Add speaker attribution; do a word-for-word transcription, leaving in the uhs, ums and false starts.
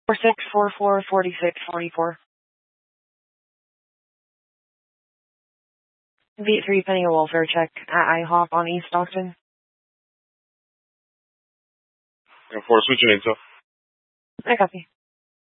Speaker 1: four six four four forty-six forty-four. V three pending a welfare check at IHOP on East Stockton.
Speaker 2: And four, switching in, so.
Speaker 1: I copy.